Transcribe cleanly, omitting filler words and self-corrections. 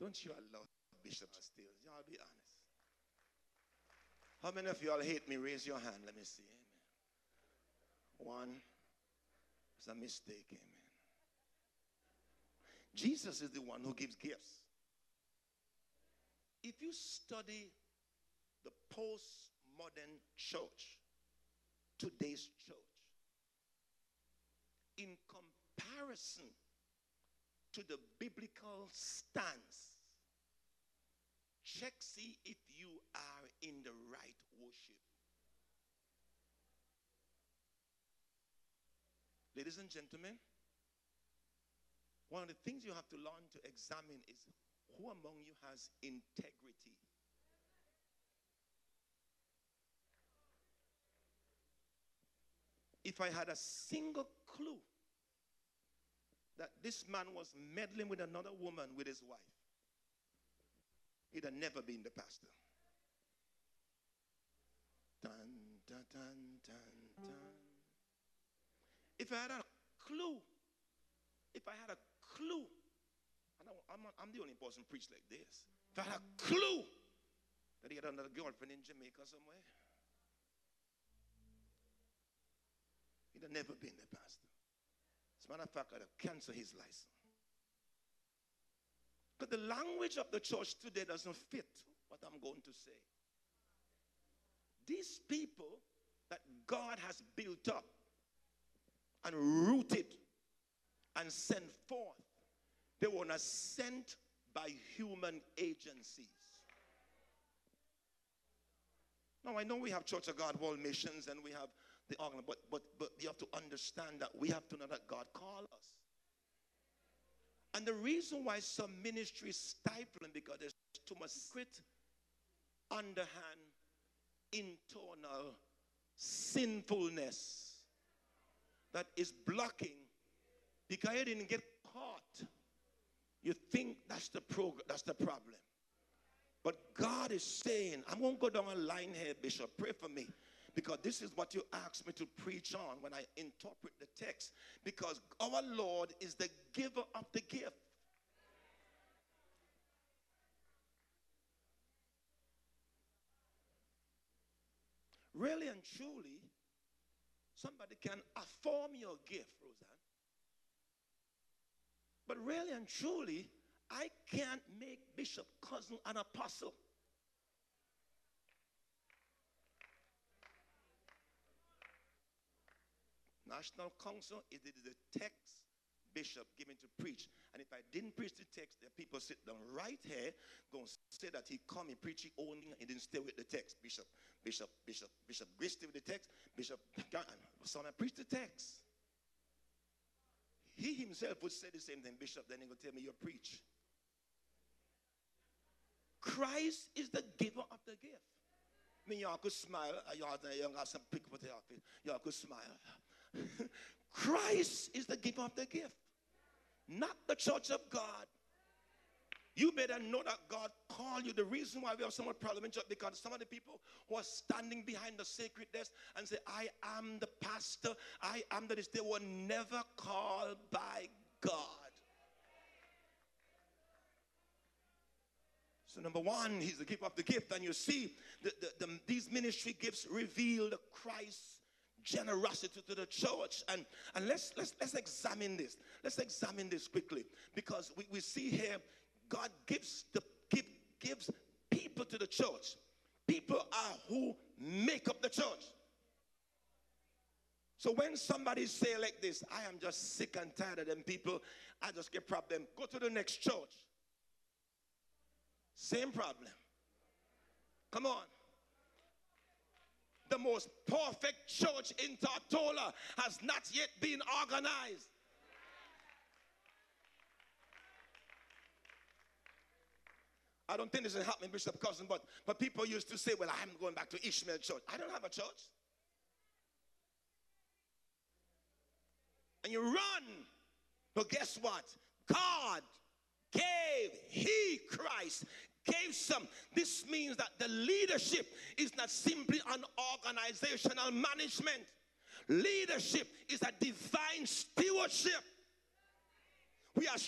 Don't you allow Bishop to steal? Y'all be honest. How many of y'all hate me? Raise your hand. Let me see. Amen. One. It's a mistake. Amen. Jesus is the one who gives gifts. If you study the postmodern church, today's church, in comparison to the biblical stance, check, see if you are in the right worship. Ladies and gentlemen, one of the things you have to learn to examine is who among you has integrity. If I had a single clue that this man was meddling with another woman with his wife, he'd have never been the pastor. Dun, dun, dun, dun, dun. If I had a clue, and I'm the only person preach like this. If I had a clue that he had another girlfriend in Jamaica somewhere, he'd have never been the pastor. As a matter of fact, I'd have canceled his license. But the language of the church today doesn't fit what I'm going to say. These people that God has built up and rooted and sent forth, they were not sent by human agencies. Now, I know we have Church of God World Missions and we have the organ, but you have to understand that we have to know that God called us. And the reason why some ministry is stifling, because there's too much secret, underhand, internal sinfulness that is blocking. Because you didn't get caught, you think that's the problem. But God is saying, I'm going to go down a line here, Bishop. Pray for me. Because this is what you asked me to preach on when I interpret the text. Because our Lord is the giver of the gift. Really and truly, somebody can affirm your gift, Roseanne. But really and truly, I can't make Bishop Cousin an apostle. National Council, it is the text Bishop given to preach. And if I didn't preach the text, the people sit down right here, going to say that he come, he preach, he only, he didn't stay with the text. Bishop Grace stay with the text. Bishop, son, I preach the text. He himself would say the same thing, Bishop, then he will tell me you preach. Christ is the giver of the gift. I mean, y'all could smile. Y'all have some pick with your face. Y'all could smile. Christ is the giver of the gift, not the church of God. You better know that God called you. The reason why we have so much problem in church, because some of the people who are standing behind the sacred desk and say, I am the pastor, I am the this, they were never called by God. So number one, he's the giver of the gift. And you see, these ministry gifts reveal the Christ's generosity to the church. And let's examine this. Let's examine this quickly. Because we see here, God gives people to the church. People are who make up the church. So when somebody say like this, I am just sick and tired of them people, I just get problem. Go to the next church. Same problem. Come on. The most perfect church in Tortola has not yet been organized. I don't think this is happening, Bishop Cousin, but people used to say, well, I'm going back to Ishmael Church. I don't have a church. And you run. But guess what? God Christ gave some. This means that the leadership is not simply an organizational management. Leadership is a divine stewardship. We are